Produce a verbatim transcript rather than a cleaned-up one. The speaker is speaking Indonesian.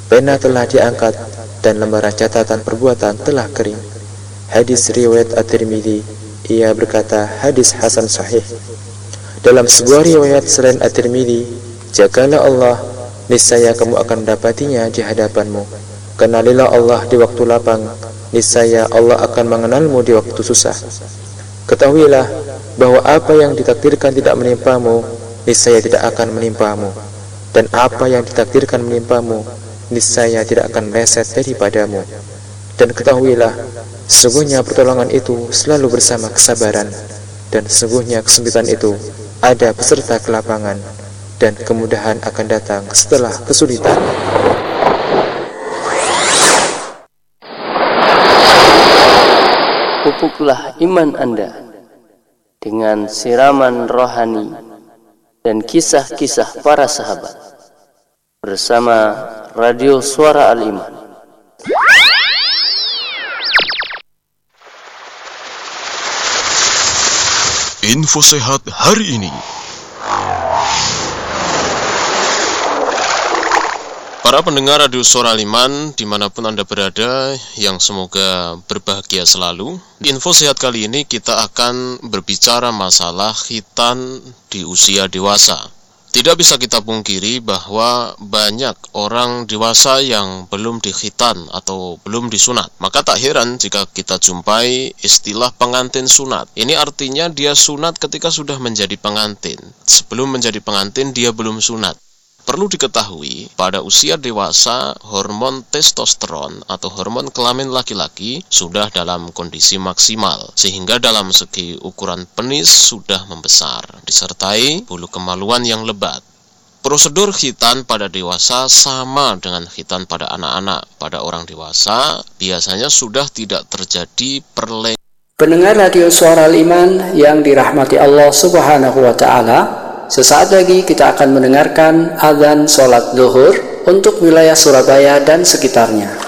Pena telah diangkat dan lembaran catatan perbuatan telah kering. Hadis riwayat At-Tirmidzi. Ia berkata hadis hasan sahih. Dalam sebuah riwayat selain At-Tirmidzi, jagalah Allah, niscaya kamu akan dapatinya di hadapanmu. Kenalilah Allah di waktu lapang, niscaya Allah akan mengenalmu di waktu susah. Ketahuilah bahwa apa yang ditakdirkan tidak menimpamu, niscaya tidak akan menimpamu, dan apa yang ditakdirkan menimpamu, niscaya tidak akan meleset daripadamu. Dan ketahuilah, sesungguhnya pertolongan itu selalu bersama kesabaran, dan sesungguhnya kesempitan itu ada beserta kelapangan, dan kemudahan akan datang setelah kesulitan. Pupuklah iman Anda dengan siraman rohani dan kisah-kisah para sahabat bersama Radio Suara Al-Iman. Info sehat hari ini. Para pendengar Radio Suara Al-Iman dimanapun Anda berada, yang semoga berbahagia selalu. Di info sehat kali ini kita akan berbicara masalah khitan di usia dewasa. Tidak bisa kita pungkiri bahwa banyak orang dewasa yang belum dikhitan atau belum disunat. Maka tak heran jika kita jumpai istilah pengantin sunat. Ini artinya dia sunat ketika sudah menjadi pengantin. Sebelum menjadi pengantin dia belum sunat. Perlu diketahui, pada usia dewasa, hormon testosteron atau hormon kelamin laki-laki sudah dalam kondisi maksimal, sehingga dalam segi ukuran penis sudah membesar, disertai bulu kemaluan yang lebat. Prosedur khitan pada dewasa sama dengan khitan pada anak-anak. Pada orang dewasa, biasanya sudah tidak terjadi perlengkapan. Pendengar Radio Suara Al-Iman yang dirahmati Allah Subhanahu wa Ta'ala, sesaat lagi kita akan mendengarkan azan sholat zuhur untuk wilayah Surabaya dan sekitarnya.